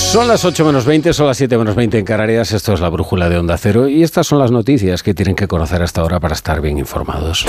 Son las 8 menos 20, son las 7 menos 20 en Canarias. Esto es la brújula de Onda Cero y estas son las noticias que tienen que conocer hasta ahora para estar bien informados.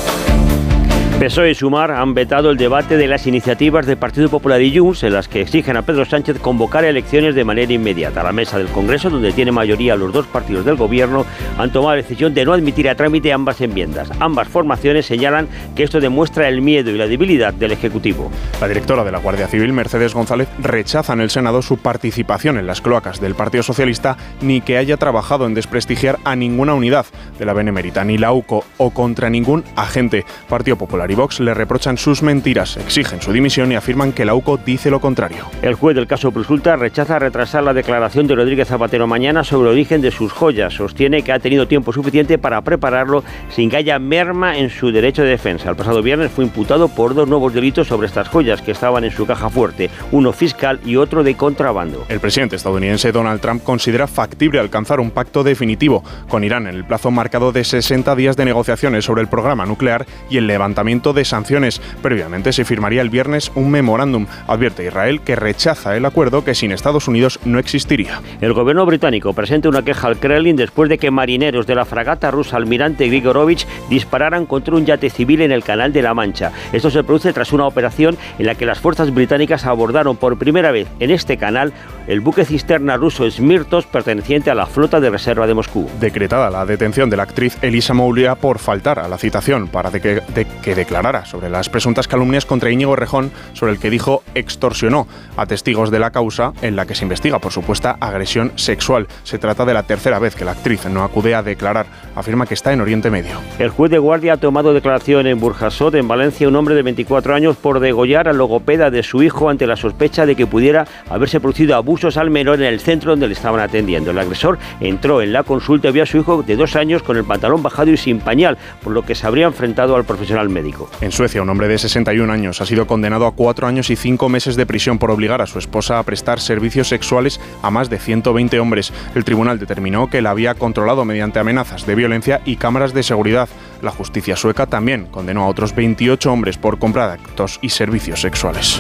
PSOE y Sumar han vetado el debate de las iniciativas del Partido Popular y Junts en las que exigen a Pedro Sánchez convocar elecciones de manera inmediata. La mesa del Congreso, donde tiene mayoría los dos partidos del Gobierno, han tomado la decisión de no admitir a trámite ambas enmiendas. Ambas formaciones señalan que esto demuestra el miedo y la debilidad del Ejecutivo. La directora de la Guardia Civil, Mercedes González, rechaza en el Senado su participación en las cloacas del Partido Socialista ni que haya trabajado en desprestigiar a ninguna unidad de la Benemérita, ni la UCO o contra ningún agente. Partido Popular y Vox le reprochan sus mentiras, exigen su dimisión y afirman que la UCO dice lo contrario. El juez del caso Prosulta rechaza retrasar la declaración de Rodríguez Zapatero mañana sobre el origen de sus joyas. Sostiene que ha tenido tiempo suficiente para prepararlo sin que haya merma en su derecho de defensa. El pasado viernes fue imputado por dos nuevos delitos sobre estas joyas que estaban en su caja fuerte, uno fiscal y otro de contrabando. El presidente estadounidense Donald Trump considera factible alcanzar un pacto definitivo con Irán en el plazo marcado de 60 días de negociaciones sobre el programa nuclear y el levantamiento de sanciones. Previamente se firmaría el viernes un memorándum. Advierte Israel que rechaza el acuerdo, que sin Estados Unidos no existiría. El gobierno británico presenta una queja al Kremlin después de que marineros de la fragata rusa Almirante Grigorovich dispararan contra un yate civil en el Canal de la Mancha. Esto se produce tras una operación en la que las fuerzas británicas abordaron por primera vez en este canal el buque cisterna ruso Smirtos, perteneciente a la flota de reserva de Moscú. Decretada la detención de la actriz Elisa Moulia por faltar a la citación para que declarara sobre las presuntas calumnias contra Íñigo Errejón, sobre el que dijo extorsionó a testigos de la causa en la que se investiga por supuesta agresión sexual. Se trata de la tercera vez que la actriz no acude a declarar. Afirma que está en Oriente Medio. El juez de guardia ha tomado declaración en Burjasot, en Valencia, un hombre de 24 años por degollar al logopeda de su hijo ante la sospecha de que pudiera haberse producido abusos al menor en el centro donde le estaban atendiendo. El agresor entró en la consulta y vio a su hijo de 2 años con el pantalón bajado y sin pañal, por lo que se habría enfrentado al profesional médico. En Suecia, un hombre de 61 años ha sido condenado a 4 años y 5 meses de prisión por obligar a su esposa a prestar servicios sexuales a más de 120 hombres. El tribunal determinó que la había controlado mediante amenazas de violencia y cámaras de seguridad. La justicia sueca también condenó a otros 28 hombres por comprar actos y servicios sexuales.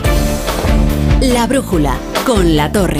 La brújula con La Torre.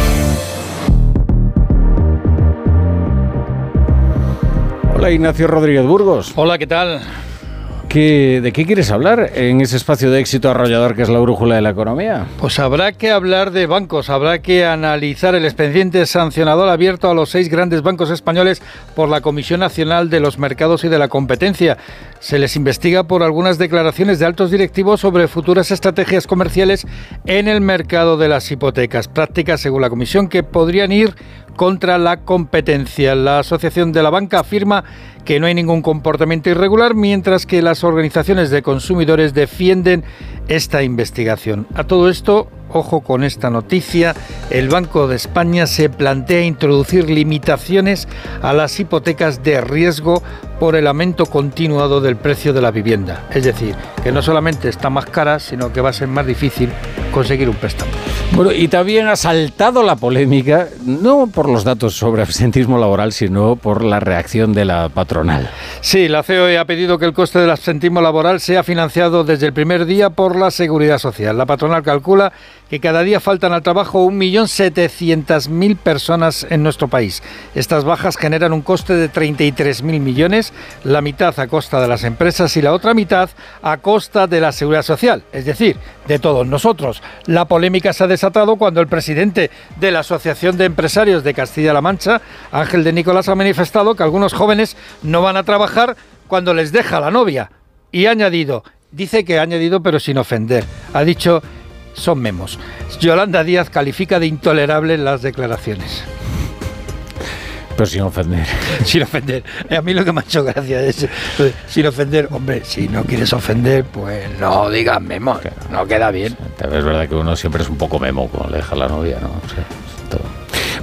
Hola, Ignacio Rodríguez Burgos. Hola, ¿qué tal? ¿De qué quieres hablar en ese espacio de éxito arrollador que es la brújula de la economía? Pues habrá que hablar de bancos, habrá que analizar el expediente sancionador abierto a los 6 grandes bancos españoles por la Comisión Nacional de los Mercados y de la Competencia. Se les investiga por algunas declaraciones de altos directivos sobre futuras estrategias comerciales en el mercado de las hipotecas, prácticas, según la Comisión, que podrían ir contra la competencia. La Asociación de la Banca afirma que no hay ningún comportamiento irregular, mientras que las organizaciones de consumidores defienden esta investigación. A todo esto, ojo con esta noticia, el Banco de España se plantea introducir limitaciones a las hipotecas de riesgo por el aumento continuado del precio de la vivienda. Es decir, que no solamente está más cara, sino que va a ser más difícil conseguir un préstamo. Bueno, y también ha saltado la polémica, no por los datos sobre absentismo laboral, sino por la reacción de la patronal. Sí, la COE ha pedido que el coste del absentismo laboral sea financiado desde el primer día por la Seguridad Social. La patronal calcula que cada día faltan al trabajo 1.700.000 personas en nuestro país. Estas bajas generan un coste de 33.000 millones, la mitad a costa de las empresas y la otra mitad a costa de la Seguridad Social, es decir, de todos nosotros. La polémica se ha desatado cuando el presidente de la Asociación de Empresarios de Castilla-La Mancha, Ángel de Nicolás, ha manifestado que algunos jóvenes no van a trabajar cuando les deja la novia. Y ha añadido, dice que ha añadido pero sin ofender, ha dicho: son memos. Yolanda Díaz califica de intolerables las declaraciones. Pero sin ofender. Sin ofender. A mí lo que me ha hecho gracia es, sin ofender, hombre, si no quieres ofender, pues no digas memo, claro. No queda bien. Es verdad que uno siempre es un poco memo cuando le deja la novia, ¿no? O sea, todo.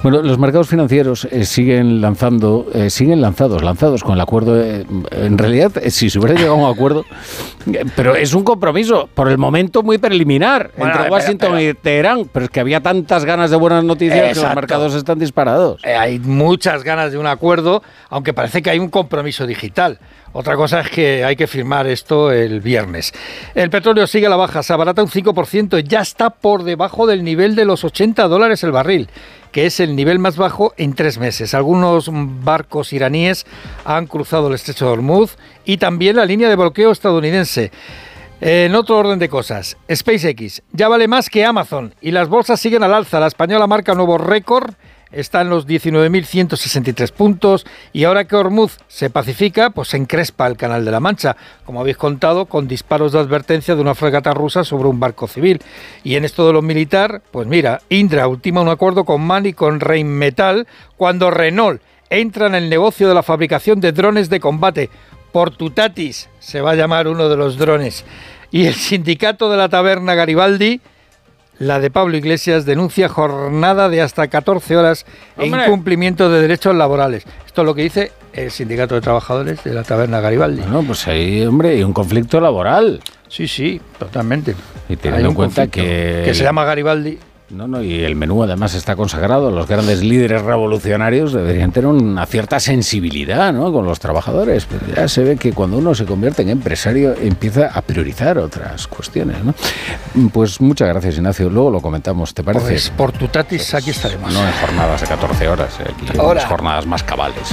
Bueno, los mercados financieros siguen lanzados con el acuerdo. En realidad, si se hubiera llegado a un acuerdo, pero es un compromiso, por el momento muy preliminar, entre Washington y Teherán, pero es que había tantas ganas de buenas noticias que los mercados están disparados. Hay muchas ganas de un acuerdo, aunque parece que hay un compromiso digital. Otra cosa es que hay que firmar esto el viernes. El petróleo sigue a la baja, se abarata un 5%, ya está por debajo del nivel de los $80 el barril, que es el nivel más bajo en 3 meses. Algunos barcos iraníes han cruzado el estrecho de Hormuz y también la línea de bloqueo estadounidense. En otro orden de cosas, SpaceX ya vale más que Amazon y las bolsas siguen al alza. La española marca nuevo récord, está en los 19.163 puntos y ahora que Hormuz se pacifica, pues se encrespa el Canal de la Mancha, como habéis contado, con disparos de advertencia de una fragata rusa sobre un barco civil. Y en esto de lo militar, pues mira, Indra ultima un acuerdo con MAN y con Rheinmetall cuando Renault entra en el negocio de la fabricación de drones de combate. Portutatis se va a llamar uno de los drones. Y el sindicato de la taberna Garibaldi, la de Pablo Iglesias, denuncia jornada de hasta 14 horas en incumplimiento de derechos laborales. Esto es lo que dice el sindicato de trabajadores de la taberna Garibaldi. Bueno, pues ahí, hombre, hay un conflicto laboral. Sí, totalmente. Y teniendo en cuenta que se llama Garibaldi. No, y el menú además está consagrado. Los grandes líderes revolucionarios deberían tener una cierta sensibilidad, ¿no?, con los trabajadores. Pero ya se ve que cuando uno se convierte en empresario empieza a priorizar otras cuestiones, ¿no? Pues muchas gracias, Ignacio. Luego lo comentamos, ¿te parece? Pues Portutatis, aquí estaremos. No en jornadas de 14 horas, aquí en las jornadas más cabales.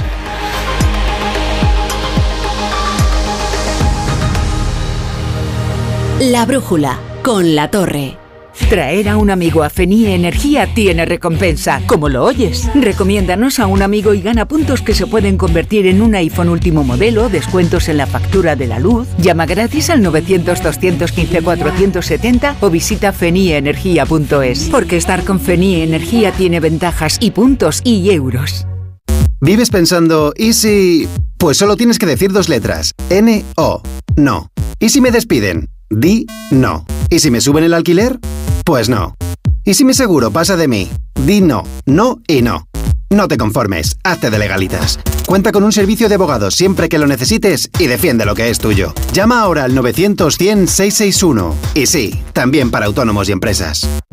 La brújula con La Torre. Traer a un amigo a Fenie Energía tiene recompensa, como lo oyes. Recomiéndanos a un amigo y gana puntos que se pueden convertir en un iPhone último modelo, descuentos en la factura de la luz. Llama gratis al 900-215-470 o visita fenieenergia.es. Porque estar con Fenie Energía tiene ventajas y puntos y euros. ¿Vives pensando, y si...? Pues solo tienes que decir 2 letras. N-O. No. ¿Y si me despiden? Di no. ¿Y si me suben el alquiler? Pues no. ¿Y si mi seguro pasa de mí? Di no, no y no. No te conformes, hazte de legalitas. Cuenta con un servicio de abogados siempre que lo necesites y defiende lo que es tuyo. Llama ahora al 900 100 661. Y sí, también para autónomos y empresas.